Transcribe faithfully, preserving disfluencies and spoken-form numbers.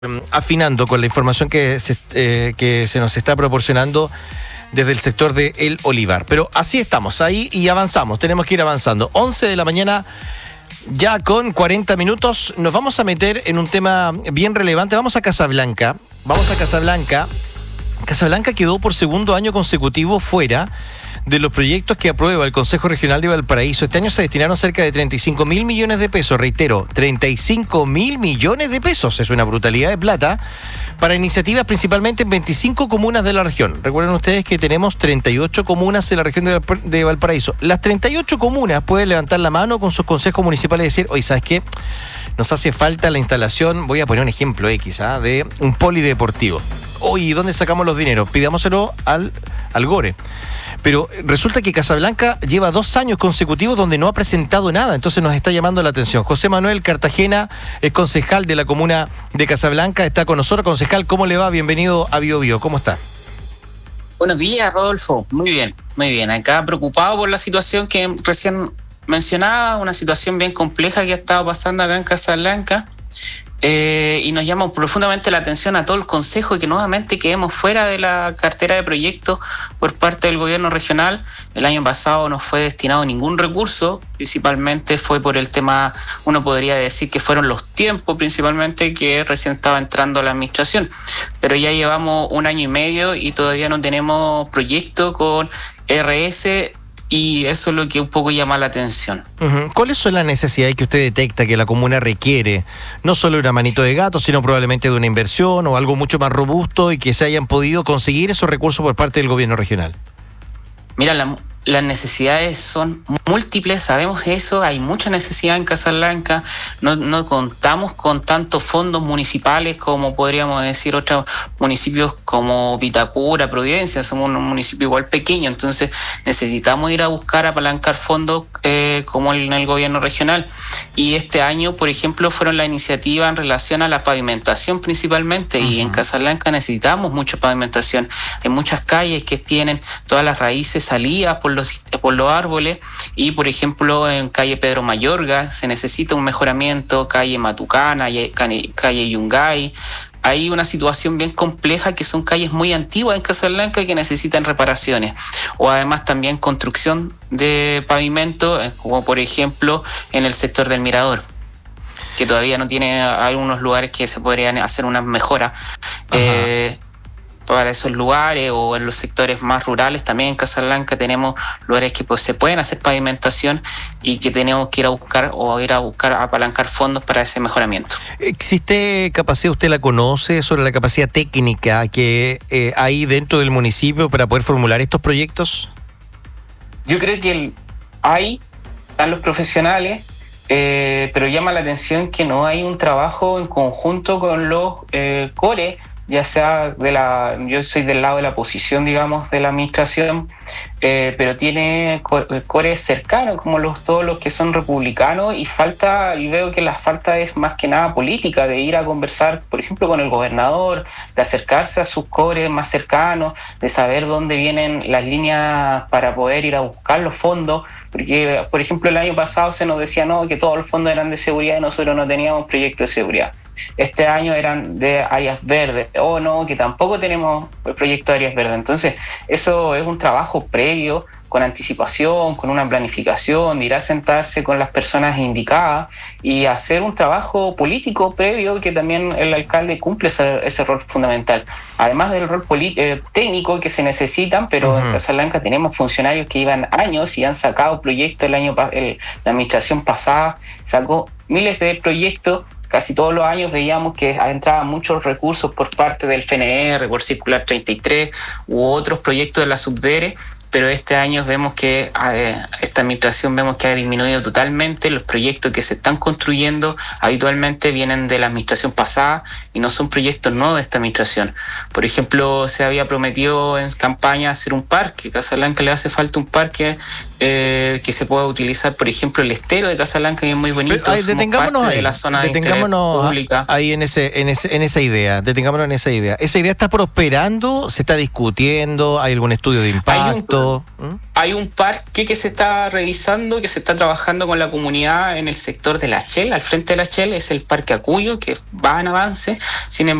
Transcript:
afinando con la información que se, eh, que se nos está proporcionando desde el sector de El Olivar. Pero así estamos, ahí y avanzamos, tenemos que ir avanzando. once de la mañana, ya con cuarenta minutos, nos vamos a meter en un tema bien relevante. Vamos a Casablanca, vamos a Casablanca. Casablanca quedó por segundo año consecutivo fuera de los proyectos que aprueba el Consejo Regional de Valparaíso. Este año se destinaron cerca de treinta y cinco mil millones de pesos, reitero, treinta y cinco mil millones de pesos, es una brutalidad de plata, para iniciativas principalmente en veinticinco comunas de la región. Recuerden ustedes que tenemos treinta y ocho comunas en la región de, Valp- de Valparaíso. Las treinta y ocho comunas pueden levantar la mano con sus consejos municipales y decir, oye, ¿sabes qué? Nos hace falta la instalación, voy a poner un ejemplo X, ¿ah? de un polideportivo. Oye, ¿dónde sacamos los dineros? Pidámoselo al, al Gore. Pero resulta que Casablanca lleva dos años consecutivos donde no ha presentado nada, entonces nos está llamando la atención. José Manuel Cartagena es concejal de la comuna de Casablanca, está con nosotros. Concejal, ¿cómo le va? Bienvenido a Bio Bio, ¿cómo está? Buenos días, Rodolfo. Muy bien, muy bien. Acá preocupado por la situación que recién mencionaba, una situación bien compleja que ha estado pasando acá en Casablanca. Eh, y nos llama profundamente la atención a todo el Consejo que nuevamente quedemos fuera de la cartera de proyectos por parte del gobierno regional. El año pasado no fue destinado ningún recurso, principalmente fue por el tema, uno podría decir que fueron los tiempos principalmente que recién estaba entrando a la administración, pero ya llevamos un año y medio y todavía no tenemos proyecto con R S. Y eso es lo que un poco llama la atención. Uh-huh. ¿Cuáles son las necesidades que usted detecta que la comuna requiere? No solo una manito de gato, sino probablemente de una inversión o algo mucho más robusto y que se hayan podido conseguir esos recursos por parte del gobierno regional. Mira, la, las necesidades son múltiples, sabemos eso, hay mucha necesidad en Casablanca, no, no contamos con tantos fondos municipales como podríamos decir otros municipios como Vitacura, Providencia, somos un municipio igual pequeño, entonces necesitamos ir a buscar apalancar fondos eh, como en el gobierno regional. Y este año, por ejemplo, fueron la iniciativa en relación a la pavimentación principalmente, uh-huh. y en Casablanca necesitamos mucha pavimentación, hay muchas calles que tienen todas las raíces salidas por los, por los árboles. Y, por ejemplo, en calle Pedro Mayorga se necesita un mejoramiento, calle Matucana, calle Yungay. Hay una situación bien compleja que son calles muy antiguas en Casablanca que necesitan reparaciones. O además también construcción de pavimento, como por ejemplo en el sector del Mirador, que todavía no tiene algunos lugares que se podrían hacer unas mejoras. Eh, para esos lugares, o en los sectores más rurales también en Casablanca tenemos lugares que pues se pueden hacer pavimentación y que tenemos que ir a buscar o ir a buscar a apalancar fondos para ese mejoramiento. ¿Existe capacidad, usted la conoce, sobre la capacidad técnica que eh, hay dentro del municipio para poder formular estos proyectos? Yo creo que hay, están los profesionales, eh, pero llama la atención que no hay un trabajo en conjunto con los eh, core, ya sea de la, yo soy del lado de la oposición, digamos, de la administración, eh, pero tiene cores cercanos, como los todos los que son republicanos, y falta, y veo que la falta es más que nada política, de ir a conversar, por ejemplo, con el gobernador, de acercarse a sus cores más cercanos, de saber dónde vienen las líneas para poder ir a buscar los fondos, porque, por ejemplo, el año pasado se nos decía no, que todos los fondos eran de seguridad y nosotros no teníamos proyectos de seguridad. Este año eran de áreas verdes, o no, que tampoco tenemos el proyecto de áreas verdes. Entonces, eso es un trabajo previo, con anticipación, con una planificación, de ir a sentarse con las personas indicadas y hacer un trabajo político previo, que también el alcalde cumple ese, ese rol fundamental. Además del rol poli- eh, técnico que se necesitan, pero uh-huh. en Casablanca tenemos funcionarios que llevan años y han sacado proyectos. El año el, la administración pasada sacó miles de proyectos. Casi todos los años veíamos que entraban muchos recursos por parte del F N R, por Circular treinta y tres u otros proyectos de la Subdere, pero este año vemos que eh, esta administración vemos que ha disminuido totalmente. Los proyectos que se están construyendo habitualmente vienen de la administración pasada y no son proyectos nuevos de esta administración. Por ejemplo, se había prometido en campaña hacer un parque. A Casablanca le hace falta un parque eh, que se pueda utilizar, por ejemplo, el estero de Casablanca, que es muy bonito. Pero, ay, detengámonos ahí, de la zona detengámonos pública. Ahí en ese, en ese, en esa idea, detengámonos en esa idea. ¿Esa idea está prosperando? ¿Se está discutiendo? ¿Hay algún estudio de impacto? Río. ¿Mm? Hay un parque que se está revisando, que se está trabajando con la comunidad en el sector de la Shell, al frente de la Shell, es el Parque Acuyo, que va en avance. Sin embargo,